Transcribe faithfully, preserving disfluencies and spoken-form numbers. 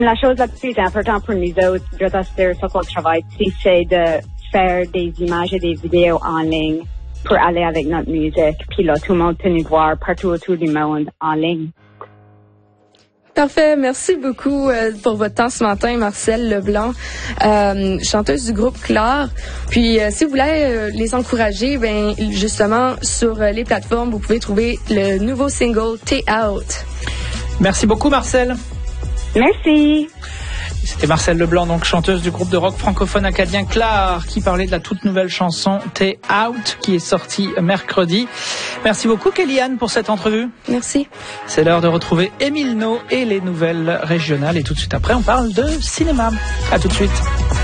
La chose la plus importante pour nous autres, sur ce qu'on travaille, c'est de faire des images et des vidéos en ligne pour aller avec notre musique. Puis là, tout le monde peut nous voir partout autour du monde en ligne. Parfait. Merci beaucoup euh, pour votre temps ce matin, Marcelle Leblanc, euh, chanteuse du groupe Claire. Puis, euh, si vous voulez euh, les encourager, ben justement, sur euh, les plateformes, vous pouvez trouver le nouveau single « T'es Out ». Merci beaucoup, Marcelle. Merci. C'était Marcelle Leblanc, donc chanteuse du groupe de rock francophone acadien Claire, qui parlait de la toute nouvelle chanson « T'es Out » qui est sortie mercredi. Merci beaucoup, Kellyanne, pour cette entrevue. Merci. C'est l'heure de retrouver Émile No et les nouvelles régionales. Et tout de suite après, on parle de cinéma. À tout de suite.